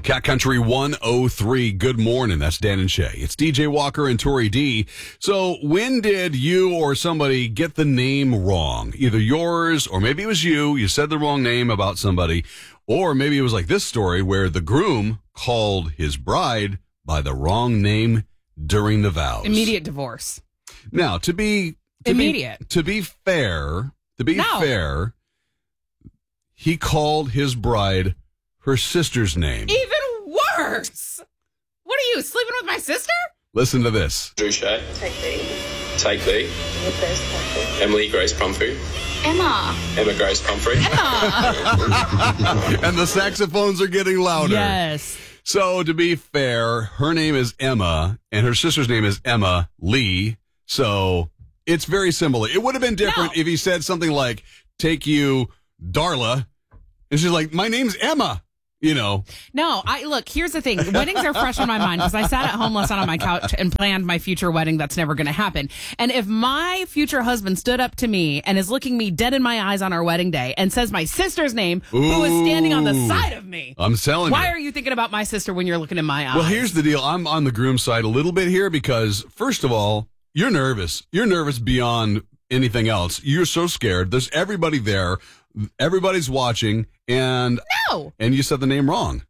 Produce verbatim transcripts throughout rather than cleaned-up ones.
Cat Country one oh three. Good morning. That's Dan and Shay. It's D J Walker and Tori D. So when did you or somebody get the name wrong? Either yours or maybe it was you. You said the wrong name about somebody. Or maybe it was like this story where the groom called his bride by the wrong name during the vows. Immediate divorce. Now, to be... To Immediate. Be, to be fair, to be No. fair, he called his bride her sister's name. Even worse. What are you, sleeping with my sister? Listen to this. Drew Shay. Take B. Take B. Emily Grace Pumphrey. Emma. Emma Grace Pumphrey. And the saxophones are getting louder. Yes. So, to be fair, her name is Emma, and her sister's name is Emma Lee. So, it's very similar. It would have been different No. if he said something like, take you, Darla. And she's like, my name's Emma. You know. No, I look, here's the thing. Weddings are fresh on my mind because I sat at home last night on my couch and planned my future wedding that's never going to happen. And if my future husband stood up to me and is looking me dead in my eyes on our wedding day and says my sister's name, who is standing on the Ooh. side of me, I'm telling why you. are you thinking about my sister when you're looking in my eyes? Well, here's the deal. I'm on the groom side a little bit here because, first of all, you're nervous. You're nervous beyond anything else. You're so scared. There's everybody there. Everybody's watching. And, No. and you said the name wrong.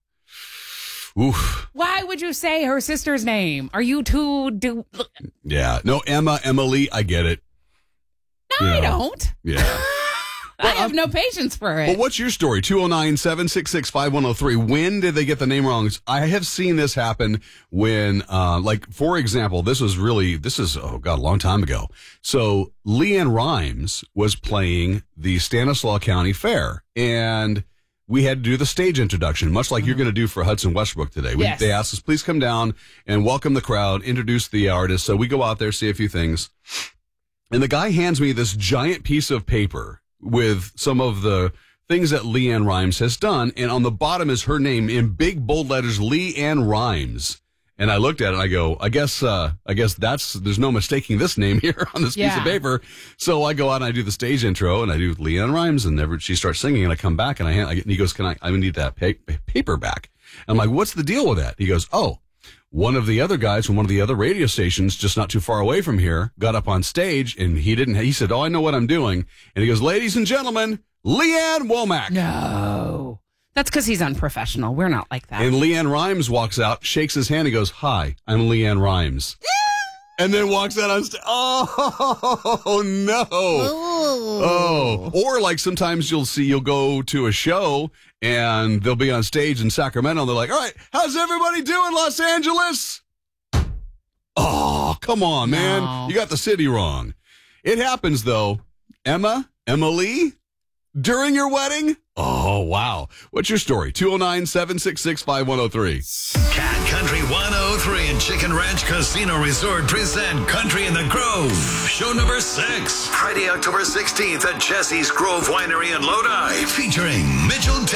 Oof. Why would you say her sister's name? Are you too do? Yeah. No, Emma, Emily, I get it. No, You I know. don't. Yeah. I have no patience for it. Well, what's your story? two oh nine, seven six six, five one oh three. When did they get the name wrong? I have seen this happen when, uh, like, for example, this was really, this is, oh, God, a long time ago. So Leanne Rhymes was playing the Stanislaus County Fair, and we had to do the stage introduction, much like you're going to do for Hudson Westbrook today. We, Yes. They asked us, please come down and welcome the crowd, introduce the artist. So we go out there, see a few things. And the guy hands me this giant piece of paper with some of the things that Leanne Rhymes has done. And on the bottom is her name in big bold letters, Leanne Rhymes. And I looked at it and I go, I guess, uh, I guess that's, there's no mistaking this name here on this piece Yeah. of paper. So I go out and I do the stage intro and I do Leanne Rhymes and never, she starts singing and I come back and I, hand, I get, and he goes, can I, I need that pa- paper back. And I'm like, what's the deal with that? He goes, oh, one of the other guys from one of the other radio stations just not too far away from here got up on stage and he didn't, he said, oh, I know what I'm doing. And he goes, ladies and gentlemen, Leanne Womack. No. That's because he's unprofessional. We're not like that. And Leanne Rhymes walks out, shakes his hand, and goes, hi, I'm Leanne Rhymes. And then walks out on stage. Oh, no. Oh. Or like sometimes you'll see, you'll go to a show and they'll be on stage in Sacramento. And they're like, all right, how's everybody doing, Los Angeles? Oh, come on, man. No. You got the city wrong. It happens, though. Emma, Emily, during your wedding? Oh, wow. What's your story? two oh nine, seven six six, five one oh three. Cat Country one oh three and Chicken Ranch Casino Resort present Country in the Grove. Show number six. Friday, October sixteenth at Jesse's Grove Winery in Lodi. Featuring Mitchell